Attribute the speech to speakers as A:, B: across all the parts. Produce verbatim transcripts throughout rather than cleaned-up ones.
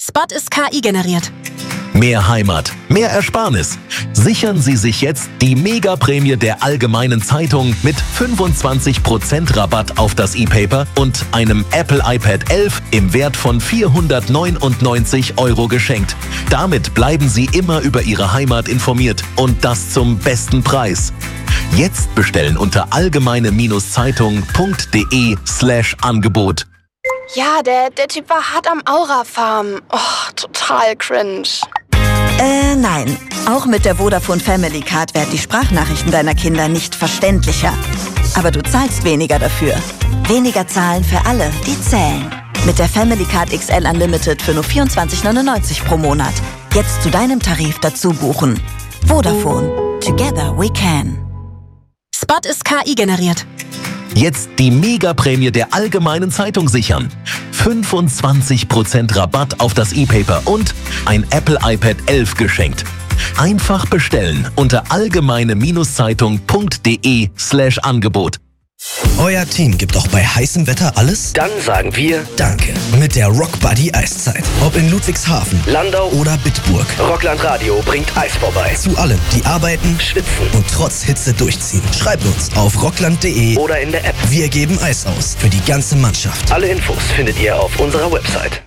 A: Spot ist K I generiert.
B: Mehr Heimat, mehr Ersparnis. Sichern Sie sich jetzt die Mega-Prämie der Allgemeinen Zeitung mit fünfundzwanzig Prozent Rabatt auf das E-Paper und einem Apple iPad elf im Wert von vierhundertneunundneunzig Euro geschenkt. Damit bleiben Sie immer über Ihre Heimat informiert und das zum besten Preis. Jetzt bestellen unter allgemeine-zeitung.de slash Angebot.
C: Ja, der, der Typ war hart am Aura-Farm. Oh, total cringe.
D: Äh, nein. Auch mit der Vodafone Family Card werden die Sprachnachrichten deiner Kinder nicht verständlicher. Aber du zahlst weniger dafür. Weniger zahlen für alle, die zählen. Mit der Family Card X L Unlimited für nur vierundzwanzig neunundneunzig pro Monat. Jetzt zu deinem Tarif dazu buchen. Vodafone. Together we can.
A: Spot ist K I generiert.
B: Jetzt die Mega-Prämie der Allgemeinen Zeitung sichern. fünfundzwanzig Prozent Rabatt auf das E-Paper und ein Apple iPad elf geschenkt. Einfach bestellen unter allgemeine-zeitung.de slash Angebot.
E: Euer Team gibt auch bei heißem Wetter alles?
F: Dann sagen wir
E: Danke. Mit der Rock Buddy Eiszeit. Ob in Ludwigshafen,
F: Landau
E: oder Bitburg.
F: Rockland Radio bringt Eis vorbei.
E: Zu allen, die arbeiten,
F: Schwitzen
E: und trotz Hitze durchziehen. Schreibt uns auf rockland punkt de
F: oder in der App.
E: Wir geben Eis aus für die ganze Mannschaft.
F: Alle Infos findet ihr auf unserer Website.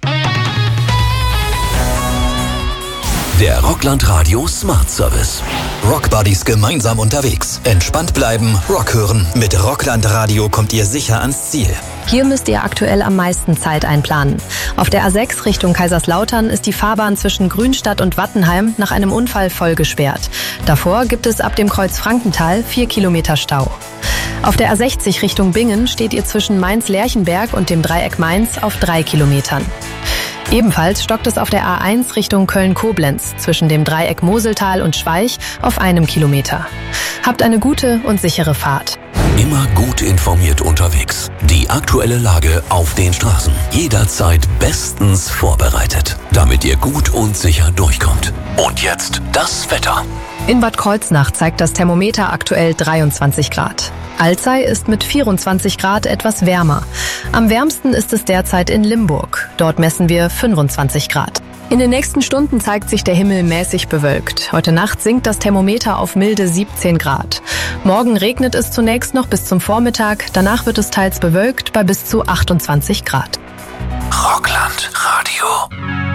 G: Der Rockland Radio Smart Service. Rockbuddies gemeinsam unterwegs. Entspannt bleiben, Rock hören. Mit Rockland Radio kommt ihr sicher ans Ziel.
H: Hier müsst ihr aktuell am meisten Zeit einplanen. Auf der A sechs Richtung Kaiserslautern ist die Fahrbahn zwischen Grünstadt und Wattenheim nach einem Unfall voll gesperrt. Davor gibt es ab dem Kreuz Frankenthal vier Kilometer Stau. Auf der A sechzig Richtung Bingen steht ihr zwischen Mainz-Lerchenberg und dem Dreieck Mainz auf drei Kilometern. Ebenfalls stockt es auf der A eins Richtung Köln-Koblenz zwischen dem Dreieck Moseltal und Schweich auf einem Kilometer. Habt eine gute und sichere Fahrt.
G: Immer gut informiert unterwegs. Die aktuelle Lage auf den Straßen. Jederzeit bestens vorbereitet, damit ihr gut und sicher durchkommt. Und jetzt das Wetter.
H: In Bad Kreuznach zeigt das Thermometer aktuell dreiundzwanzig Grad. Alzey ist mit vierundzwanzig Grad etwas wärmer. Am wärmsten ist es derzeit in Limburg. Dort messen wir fünfundzwanzig Grad. In den nächsten Stunden zeigt sich der Himmel mäßig bewölkt. Heute Nacht sinkt das Thermometer auf milde siebzehn Grad. Morgen regnet es zunächst noch bis zum Vormittag. Danach wird es teils bewölkt bei bis zu achtundzwanzig Grad.
G: Rockland Radio.